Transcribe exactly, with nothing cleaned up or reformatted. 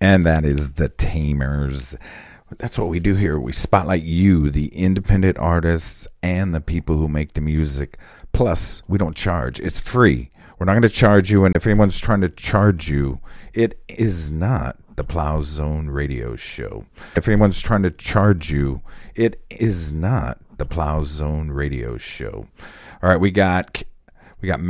And that is The Tamers. That's what we do here. We spotlight you, the independent artists, and the people who make the music. Plus, we don't charge. It's free. We're not going to charge you. And if anyone's trying to charge you, it is not the Plow Zone Radio Show. If anyone's trying to charge you, it is not the Plow Zone Radio Show. All right, we got we got